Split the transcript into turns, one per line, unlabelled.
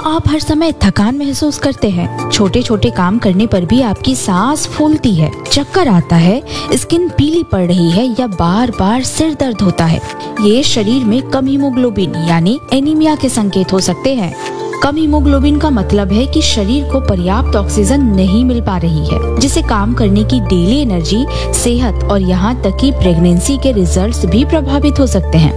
आप हर समय थकान महसूस करते हैं, छोटे छोटे काम करने पर भी आपकी सांस फूलती है, चक्कर आता है, स्किन पीली पड़ रही है या बार बार सिर दर्द होता है, ये शरीर में कम हीमोग्लोबिन यानी एनीमिया के संकेत हो सकते हैं। कम हीमोग्लोबिन का मतलब है कि शरीर को पर्याप्त ऑक्सीजन नहीं मिल पा रही है, जिससे काम करने की डेली एनर्जी, सेहत और यहाँ तक कि प्रेगनेंसी के रिजल्ट्स भी प्रभावित हो सकते हैं।